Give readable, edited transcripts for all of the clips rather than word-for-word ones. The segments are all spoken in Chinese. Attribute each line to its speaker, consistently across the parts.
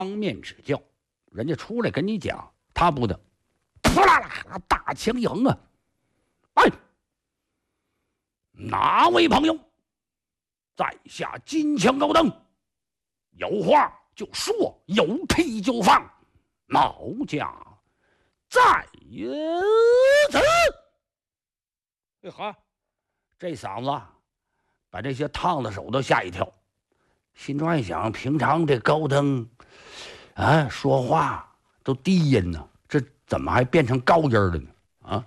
Speaker 1: 当面指教，人家出来跟你讲，他不的，扑啦啦，大枪一横啊！哎，哪位朋友在下金枪高登，有话就说，有屁就放，老家在此。哈，这嗓子把这些烫的手都吓一跳，心中暗想：平常这高登啊说话都低音呢，这怎么还变成高音了呢？啊！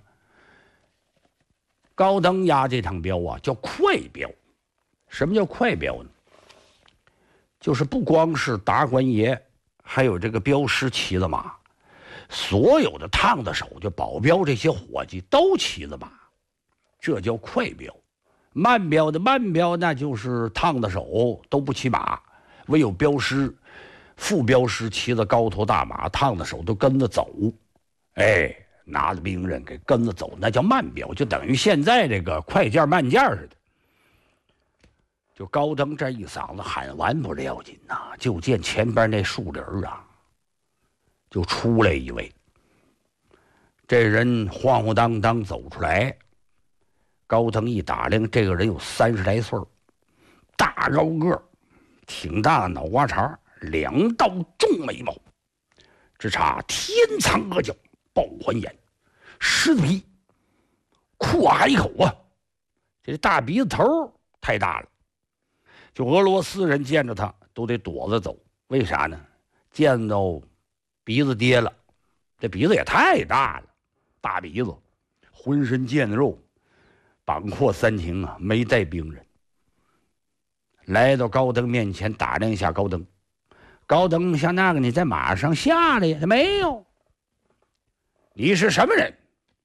Speaker 1: 高登押这趟镖啊，叫快镖。什么叫快镖呢？就是不光是达官爷，还有这个镖师骑着马，所有的烫的手就保镖这些伙计都骑着马，这叫快镖。慢镖的慢镖，那就是烫的手都不骑马，唯有镖师、副镖师骑着高头大马，烫的手都跟着走。哎，拿着兵刃给跟着走，那叫慢镖，就等于现在这个快件慢件似的。就高登这一嗓子喊完不要紧呐，就见前边那树林啊，就出来一位。这人晃晃荡荡走出来，高登一打量，这个人有30来岁，大高个，挺大的脑瓜茬，2道重眉毛，只差天苍额角，豹环眼，狮子皮，阔海口啊！这大鼻子头太大了，就俄罗斯人见着他都得躲着走。为啥呢？见到鼻子跌了，这鼻子也太大了，大鼻子，浑身腱肉，膀阔三庭啊，没带兵刃。来到高登面前，打量一下高登。高登像那个你在马上下来呀？他没有。你是什么人？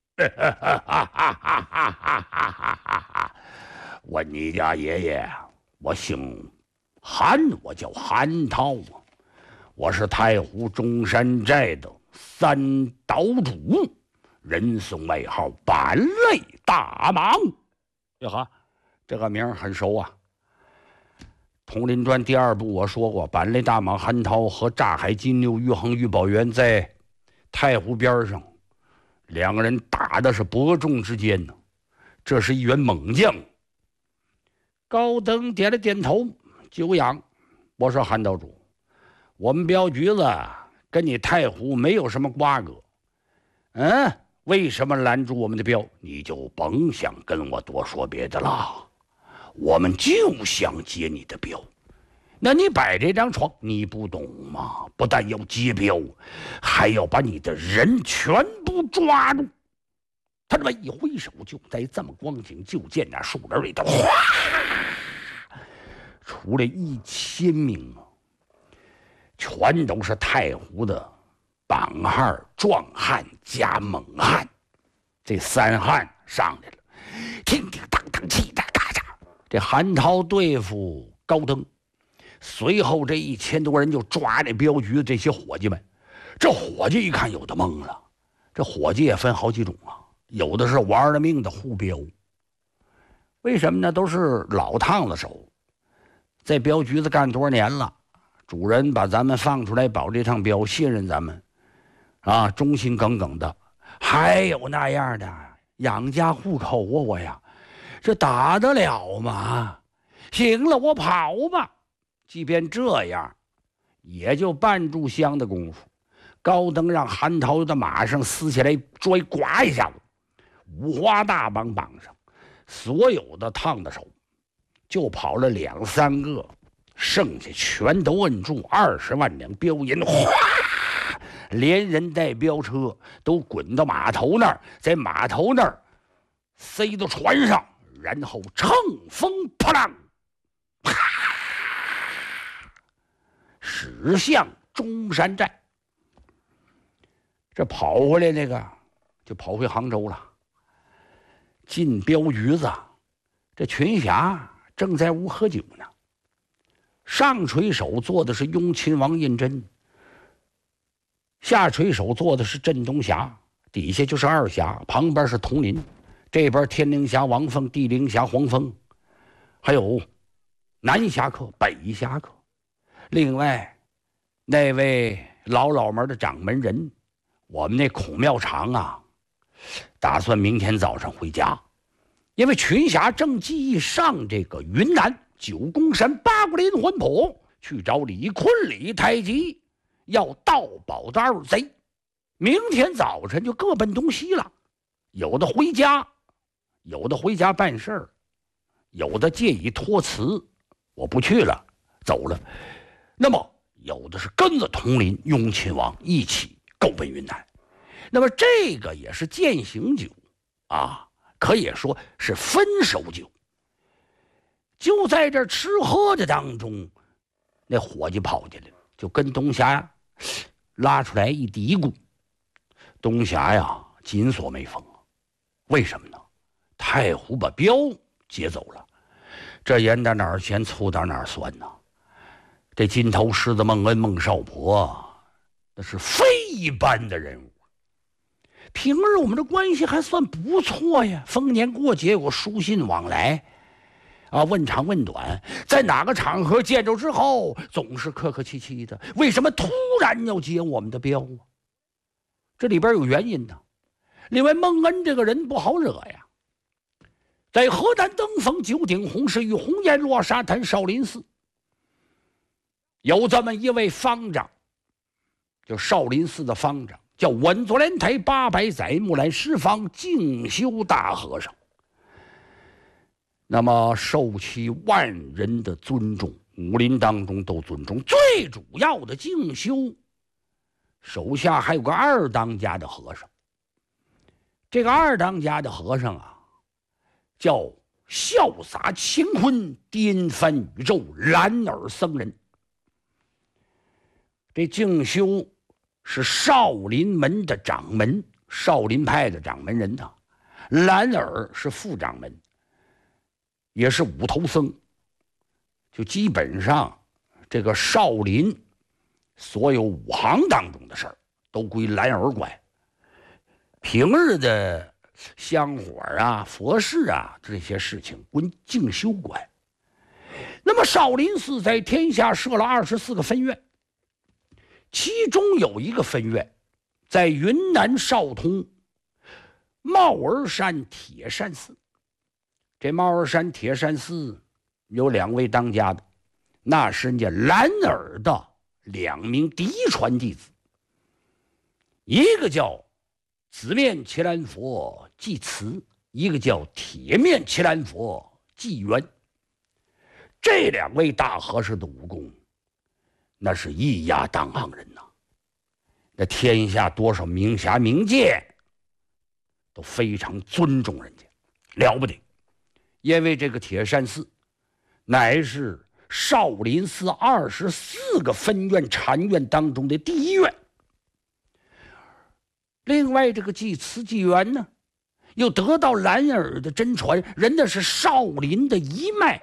Speaker 1: 问你家爷爷，我姓韩，我叫韩涛，我是太湖中山寨的3岛主，人送外号板类大蟒。哟呵，这个名很熟啊。《统领传》第2部我说过，板类大蟒韩涛和炸海金牛于恒、于宝元在太湖边上，2个人打的是伯仲之间呢。这是一员猛将。高登点了点头，久仰。我说韩岛主，我们镖局子跟你太湖没有什么瓜葛，为什么拦住我们的镖？你就甭想跟我多说别的了，我们就想劫你的镖。那你摆这张床，你不懂吗？不但要劫镖，还要把你的人全部抓住。他这么一挥手，就在这么光景，就见那树林里头哗出来1000名啊，全都是太湖的绑汉、壮汉加猛汉。这3汉上来了，叮叮当当，气哒嘎嚓。这韩涛对付高登，随后这1000多人就抓这镖局的这些伙计们。这伙计一看有的懵了，这伙计也分好几种啊，有的是玩了命的护镖。为什么呢？都是老烫子手，在镖局子干多少年了，主人把咱们放出来保这趟镖，信任咱们啊，忠心耿耿的。还有那样的养家糊口啊，我呀，这打得了吗？行了，我跑吧。即便这样，也就半炷香的功夫，高登让韩涛的马上撕下来拽，呱一下子，五花大绑绑上，所有的烫的手就跑了2、3个，剩下全都摁住。20万两镖银，哗，连人带镖车都滚到码头那儿，在码头那儿塞到船上，然后乘风破浪，啪，驶向中山寨。这跑回来那个就跑回杭州了。进镖局子，这群侠正在屋喝酒呢。上垂手坐的是雍亲王胤禛，下垂手坐的是镇东侠，底下就是2侠，旁边是佟林，这边天灵侠王凤，地灵侠黄蜂，还有南侠客、北侠客。另外那位老门的掌门人，我们那孔庙长啊，打算明天早上回家，因为群侠正计议上这个云南九宫山八卦岭魂谱去找李坤李太极，要盗宝的二贼。明天早晨就各奔东西了，有的回家，有的回家办事儿，有的借以托辞，我不去了，走了。那么有的是跟着统领雍亲王一起够奔云南。那么这个也是践行酒啊，可以说是分手酒。就在这吃喝的当中，那伙计跑进来，就跟东霞拉出来一嘀咕。东霞呀，紧锁眉峰。为什么呢？太湖把镖劫走了，这盐到哪儿咸，醋到哪儿酸呢？这金头狮子孟恩孟少伯，那是非一般的人物。平日我们的关系还算不错呀，逢年过节有书信往来啊，问长问短，在哪个场合见着之后总是客客气气的。为什么突然要劫我们的镖啊？这里边有原因的。另外，孟恩这个人不好惹呀，在河南登封九鼎红石与红颜落沙滩少林寺，有这么一位方丈，就少林寺的方丈，叫稳坐莲台800载木兰十方静修大和尚。那么受其万人的尊重，武林当中都尊重。最主要的静修手下还有个二当家的和尚，这个二当家的和尚啊，叫潇洒乾坤颠翻宇宙蓝耳僧人。这静修是少林门的掌门，少林派的掌门人呐。蓝耳是副掌门，也是五头僧。就基本上这个少林所有武行当中的事儿都归蓝耳管，平日的香火啊、佛事啊这些事情归静修管。那么少林寺在天下设了24个分院，其中有一个分院在云南昭通帽儿山铁扇寺。这帽儿山铁扇寺有2位当家的，那是人家蓝耳的2名嫡传弟子，一个叫紫面伽蓝佛济慈，一个叫铁面伽蓝佛济元。这2位大和尚的武功那是一压当行人呐，那天下多少名侠名剑都非常尊重人家，了不得。因为这个铁扇寺乃是少林寺24个分院禅院当中的第1院。另外这个济慈济元呢，又得到蓝耳的真传，人那是少林的一脉，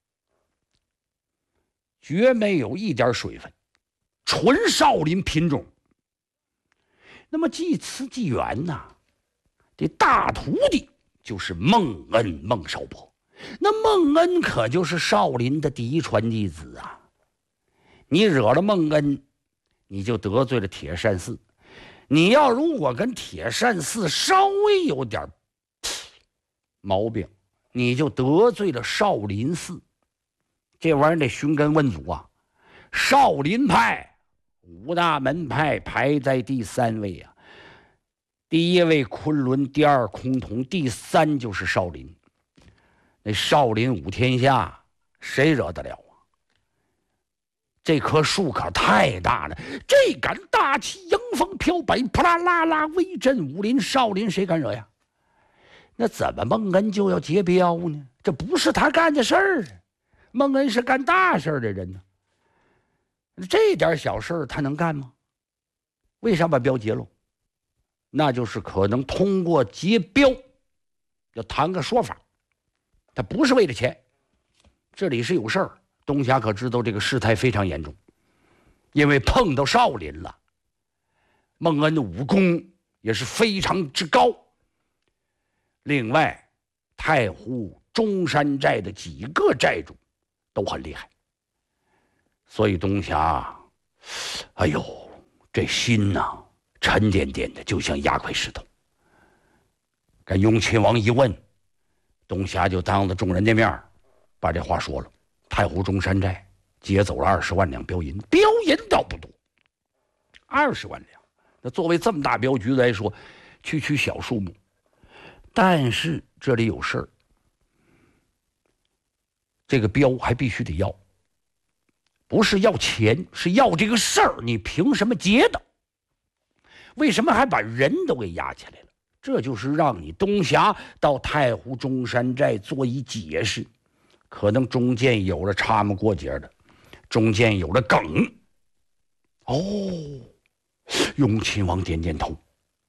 Speaker 1: 绝没有一点水分，纯少林品种。那么济慈济元呐，这大徒弟就是孟恩孟少伯。那孟恩可就是少林的嫡传弟子啊，你惹了孟恩，你就得罪了铁扇寺。你要如果跟铁扇寺稍微有点毛病，你就得罪了少林寺。这玩意儿得寻根问祖啊。少林派5大门派排在第3位啊，第1位昆仑，第2崆峒，第3就是少林。那少林5天下，谁惹得了啊？这棵树可太大了，这杆大旗迎风飘摆，扑啦啦啦威震武林，少林谁敢惹呀？那怎么孟恩就要劫镖呢？这不是他干的事儿啊！孟恩是干大事的人呢，这点小事他能干吗？为啥把镖劫了？那就是可能通过劫镖要谈个说法，他不是为了钱，这里是有事儿。东霞可知道这个事态非常严重，因为碰到少林了。孟恩的武功也是非常之高。另外，太湖中山寨的几个寨主都很厉害，所以东霞哎呦，这心呐，沉甸甸的，就像压块石头。跟雍亲王一问，东霞就当着众人的面把这话说了：太湖中山寨劫走了20万两镖银，镖银倒不多，20万两。那作为这么大镖局来说，区区小数目。但是这里有事儿，这个镖还必须得要，不是要钱，是要这个事儿。你凭什么劫的？为什么还把人都给押起来了？这就是让你东霞到太湖中山寨做一解释，可能中间有了插不过节的，中间有了梗。哦，雍亲王点点头。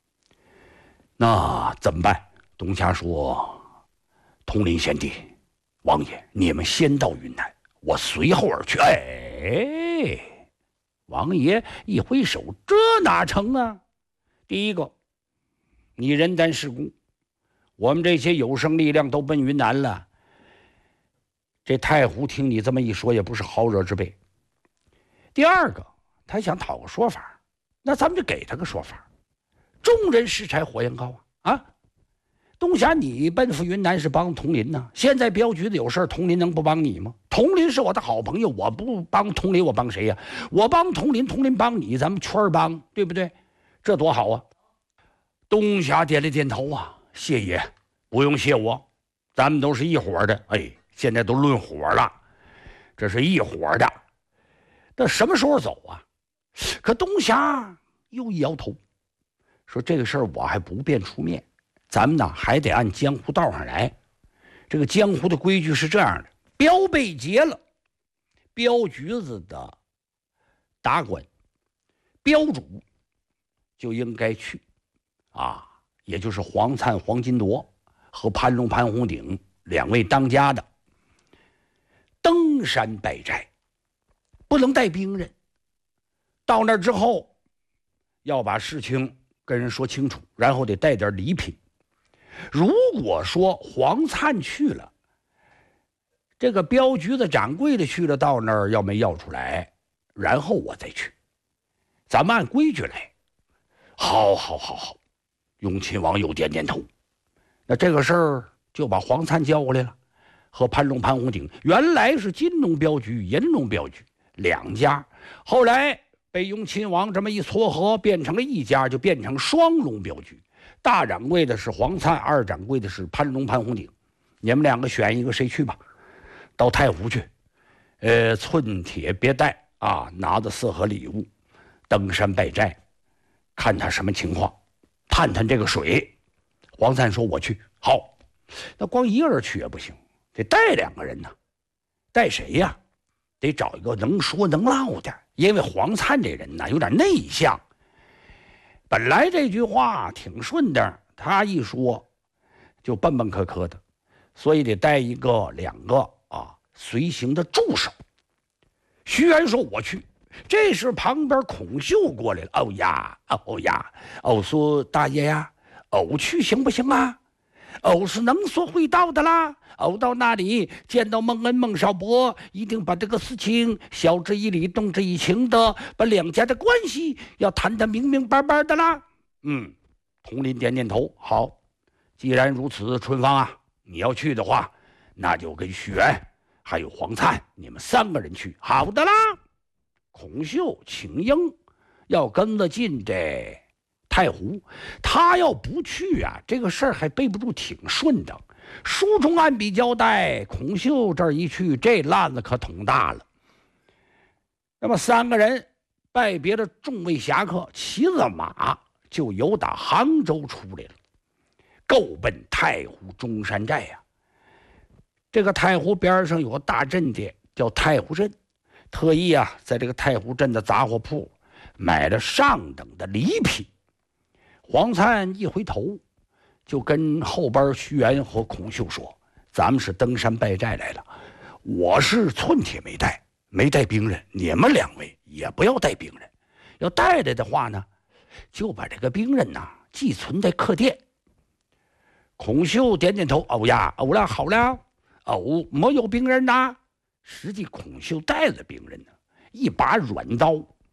Speaker 1: 那怎么办？东霞说：统领贤弟，王爷，你们先到云南，我随后而去。哎，王爷一挥手，这哪成啊？第一个，你人单势孤，我们这些有生力量都奔云南了。这太湖听你这么一说，也不是好惹之辈。第二个，他想讨个说法，那咱们就给他个说法。众人拾柴火焰高啊！东霞，你奔赴云南是帮佟林呢。现在镖局的有事，佟林能不帮你吗？佟林是我的好朋友，我不帮佟林，我帮谁呀？我帮佟林，佟林帮你，咱们圈帮，对不对？这多好啊！东霞点了点头啊，谢爷，不用谢我，咱们都是一伙的。哎，现在都论伙了，这是一伙的。那什么时候走啊？可东霞又一摇头，说这个事儿我还不便出面。咱们呢还得按江湖道上来，这个江湖的规矩是这样的：镖被劫了，镖局子的达官、镖主就应该去啊，也就是黄灿、黄金铎和潘龙、潘红鼎2位当家的登山拜寨，不能带兵刃。到那之后，要把事情跟人说清楚，然后得带点礼品。如果说黄灿去了，这个镖局的掌柜的去了，到那儿要没要出来，然后我再去，咱们按规矩来。好，雍亲王又点点头。那这个事儿就把黄灿叫过来了，和潘龙、潘红鼎原来是金龙镖局、银龙镖局2家，后来被雍亲王这么一撮合，变成了一家，就变成双龙镖局。大掌柜的是黄灿，二掌柜的是潘龙、潘红鼎，你们2个选一个，谁去吧。到太湖去，寸铁别带啊，拿着4盒礼物，登山拜寨，看他什么情况，探探这个水。黄灿说：“我去。”好，那光一个人去也不行，得带2个人呢。带谁呀？得找一个能说能唠的，因为黄灿这人呢有点内向。本来这句话挺顺的，他一说就笨笨磕磕的，所以得带一个2个随行的助手。徐元说：“我去。”这时旁边孔秀过来了：“哦呀，偶说大爷呀，偶去行不行啊？偶是能说会道的啦。偶到那里见到孟恩、孟少伯，一定把这个事情晓之以理，动之以情的，把2家的关系要谈得明明白白的啦。”佟林点点头。好，既然如此，春芳啊，你要去的话，那就跟徐元还有黄灿你们3个人去。好的啦。孔秀、请缨要跟着进这太湖，他要不去啊，这个事儿还背不住挺顺的。书中按笔交代，孔秀这儿一去，这烂子可捅大了。那么3个人拜别了众位侠客，骑着马就由打杭州出来了，够奔太湖中山寨呀。这个太湖边上有个大镇店，叫太湖镇。特意在这个太湖镇的杂货铺买了上等的礼品。黄灿一回头，就跟后边徐元和孔秀说：“咱们是登山拜寨来了，我是寸铁没带兵刃，你们2位也不要带兵刃，要带来的话呢，就把这个兵刃寄存在客店。”孔秀点点头：“哦呀，好了，没有兵刃呐。”实际孔秀带了兵刃呢，一把软刀，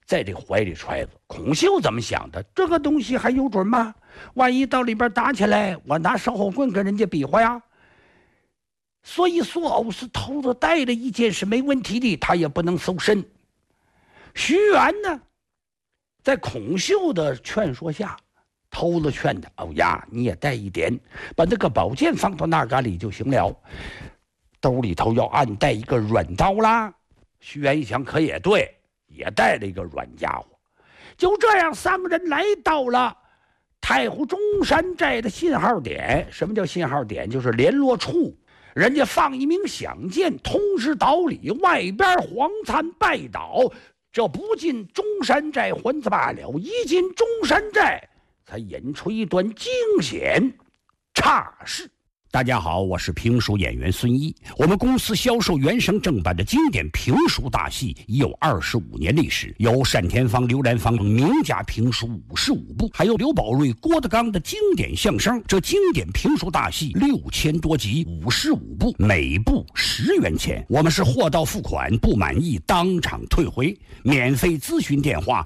Speaker 1: 在这怀里揣着。孔秀怎么想的？这个东西还有准吗？万一到里边打起来，我拿烧火棍跟人家比划呀。所以索欧斯头子带了一件是没问题的，他也不能搜身。徐元呢，在孔秀的劝说下，偷了劝他：哦呀，你也带一点，把那个宝剑放到那嘎里就行了。兜里头要暗带一个软刀啦。徐元一想，可也对，也带了一个软家伙。就这样，三个人来到了太湖中山寨的信号点。什么叫信号点？就是联络处。人家放一鸣响箭，通知岛里，外边黄灿拜倒。这不进中山寨还则罢了，一进中山寨，才引出一段惊险差事。大家好，我是评书演员孙一。我们公司销售原声正版的经典评书大戏已有25年历史，有单田芳、刘兰芳名家评书55部，还有刘宝瑞、郭德纲的经典相声。这经典评书大戏6000多集，55部，每部10元钱。我们是货到付款，不满意当场退回。免费咨询电话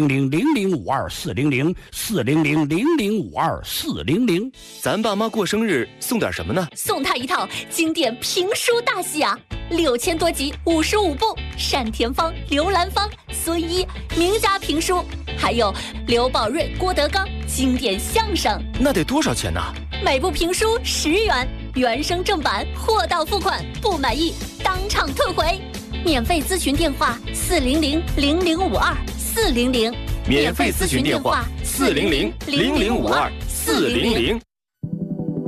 Speaker 1: 400-0052-400，400-0052-400。
Speaker 2: 咱爸妈过生日送点什么呢？
Speaker 3: 送他一套经典评书大戏啊，6000多集，55部，单田芳、刘兰芳、孙一名家评书，还有刘宝瑞、郭德纲经典相声。
Speaker 2: 那得多少钱呢？
Speaker 3: 每部评书10元，原声正版，货到付款，不满意当场退回。免费咨询电话400-0052-400，
Speaker 2: 免费咨询电话400-0052-400。